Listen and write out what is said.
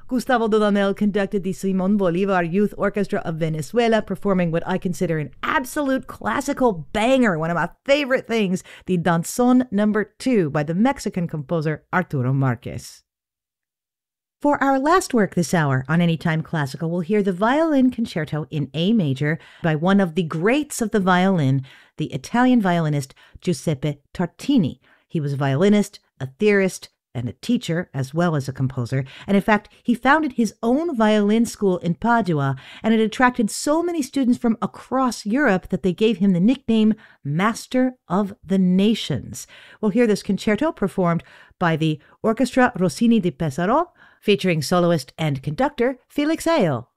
Gustavo Dudamel conducted the Simon Bolivar Youth Orchestra of Venezuela, performing what I consider an absolute classical banger, one of my favorite things, the Danzón No. 2 by the Mexican composer Arturo Márquez. For our last work this hour on Anytime Classical, we'll hear the Violin Concerto in A major by one of the greats of the violin, the Italian violinist Giuseppe Tartini. He was a violinist, a theorist, and a teacher, as well as a composer. And in fact, he founded his own violin school in Padua, and it attracted so many students from across Europe that they gave him the nickname Master of the Nations. We'll hear this concerto performed by the Orchestra Rossini di Pesaro, featuring soloist and conductor Felix Ayo.